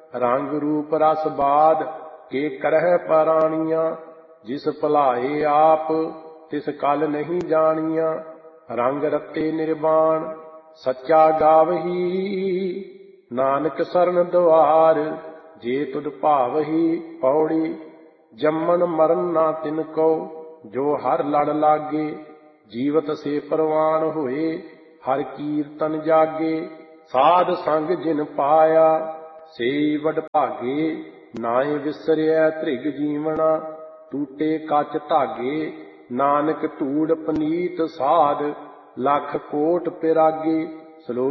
ਰੰਗ ਰੂਪ ਰਸ ਬਾਦ ਕੇ ਕਰਹਿ ਪਰਾਣੀਆਂ। ਜਿਸ ਭੁਲਾਏ ਆਪ ਤਿਸ ਕਲ ਨਹੀਂ ਜਾਣੀਆਂ। ਰੰਗ ਰਤੇ ਨਿਰਵਾਣ ਸੱਚਾ ਗਾਵਹੀ, ਨਾਨਕ ਸਰਨ ਦੁਆਰ ਜੇ ਤੁਧ ਭਾਵਹੀ। ਪੌੜੀ ਜੰਮਨ ਮਰਨ ਨਾ ਤਿਨ ਕੋ ਜੋ ਹਰ ਲੜ ਲਾਗੇ। ਜੀਵਤ ਸੇ ਪ੍ਰਵਾਨ ਹੋਏ ਹਰ ਕੀਰਤਨ ਜਾਗੇ। ਸਾਧ ਸੰਗ ਜਿਨ ਪਾਇਆ ਸੇਈ ਵਡ ਭਾਗੇ। ਨਾਏ ਵਿਸਰਿਐ ਧ੍ਰਿਗ ਜੀਵਣਾ ਟੂਟੇ ਕੱਚ ਧਾਗੇ। ਨਾਨਕ ਧੂੜ ਪਨੀਤ ਸਾਧ ਲੱਖ ਕੋਟ ਪਿਰਾਗੇ।